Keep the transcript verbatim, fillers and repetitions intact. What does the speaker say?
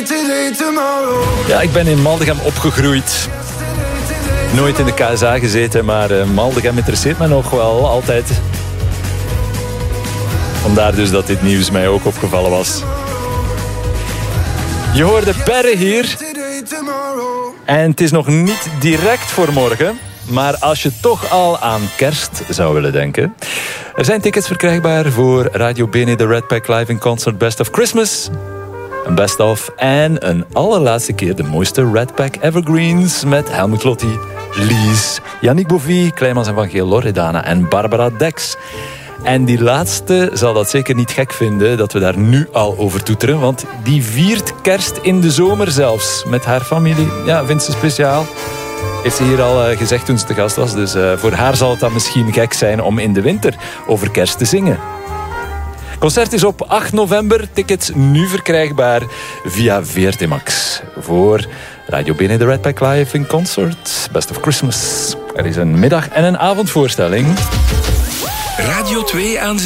Ja, ik ben in Maldegem opgegroeid. Nooit in de K S A gezeten, maar uh, Maldegem interesseert me nog wel altijd. Vandaar dus dat dit nieuws mij ook opgevallen was. Je hoorde Berre hier. En het is nog niet direct voor morgen. Maar als je toch al aan kerst zou willen denken. Er zijn tickets verkrijgbaar voor Radio Bene, de Red Pack Live in Concert Best of Christmas. Een best of en een allerlaatste keer de mooiste Red Pack Evergreens met Helmut Lotti, Lies, Yannick Bovie, Clemens en Van Geel, Loredana en Barbara Dex. En die laatste zal dat zeker niet gek vinden dat we daar nu al over toeteren, want die viert kerst in de zomer zelfs met haar familie. Ja, vindt ze speciaal. Heeft ze hier al uh, gezegd toen ze te gast was. Dus uh, voor haar zal het dan misschien gek zijn om in de winter over kerst te zingen. Concert is op acht november. Tickets nu verkrijgbaar via V R T Max. Voor Radio Bene, de Red Pack Live in Concert. Best of Christmas. Er is een middag- en een avondvoorstelling. Radio twee aan